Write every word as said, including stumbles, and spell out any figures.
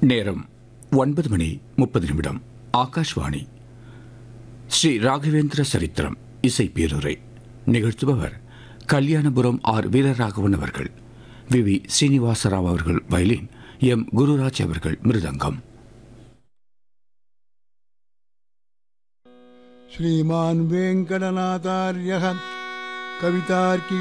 நேரம் ஒன்பது மணி முப்பது நிமிடம். ஆகாஷ்வாணி. ஸ்ரீ ராகவேந்திர சரித்திரம் இசை பேருரை நிகழ்த்துபவர் கல்யாணபுரம் ஆர் வீரராகவன் அவர்கள். வி வி ஸ்ரீனிவாசராவ் அவர்கள் வயலின், எம் குருராஜ் அவர்கள் மிருதங்கம். श्रीमान वेंकटनाथार्यः कवितार्किक